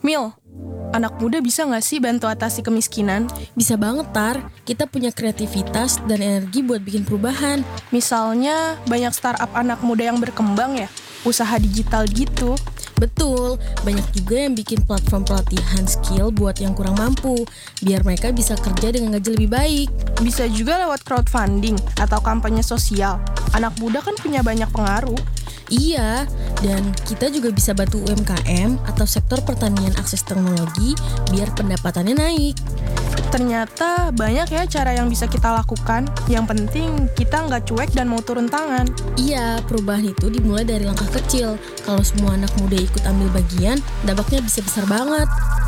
Mil, anak muda bisa nggak sih bantu atasi kemiskinan? Bisa banget, Tar. Kita punya kreativitas dan energi buat bikin perubahan. Misalnya banyak startup anak muda yang berkembang ya, usaha digital gitu. Betul, banyak juga yang bikin platform pelatihan skill buat yang kurang mampu, biar mereka bisa kerja dengan gaji lebih baik. Bisa juga lewat crowdfunding atau kampanye sosial. Anak muda kan punya banyak pengaruh. Iya, dan kita juga bisa bantu UMKM atau sektor pertanian akses teknologi biar pendapatannya naik. Ternyata banyak ya cara yang bisa kita lakukan. Yang penting kita nggak cuek dan mau turun tangan. Iya, perubahan itu dimulai dari langkah kecil. Kalau semua anak muda ikut ambil bagian, dampaknya bisa besar banget.